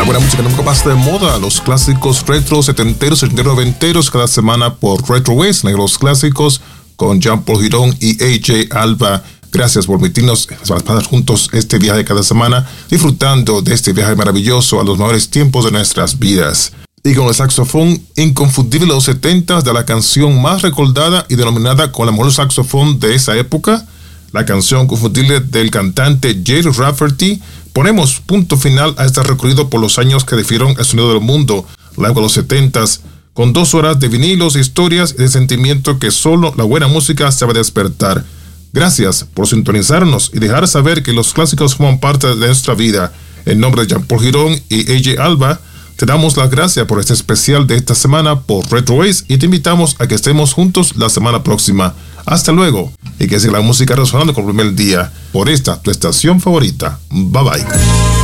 buena música nunca pasa de moda, los clásicos retro, setenteros, ochenteros, noventeros, cada semana por Retro Ways, los clásicos con Jean-Paul Girón y AJ Alba. Gracias por permitirnos pasar juntos este viaje cada semana, disfrutando de este viaje maravilloso a los mejores tiempos de nuestras vidas. Y con el saxofón inconfundible de los 70s, de la canción más recordada y denominada con el mejor saxofón de esa época, la canción inconfundible del cantante Jerry Rafferty, ponemos punto final a este recorrido por los años que definieron el sonido del mundo, la época de los 70s, con 2 horas de vinilos, historias y de sentimiento que solo la buena música sabe despertar. Gracias por sintonizarnos y dejar saber que los clásicos forman parte de nuestra vida. En nombre de Jean-Paul Girón y AJ Alba, te damos las gracias por este especial de esta semana por Retro Ways y te invitamos a que estemos juntos la semana próxima. Hasta luego y que siga la música resonando con el primer día por esta tu estación favorita. Bye bye.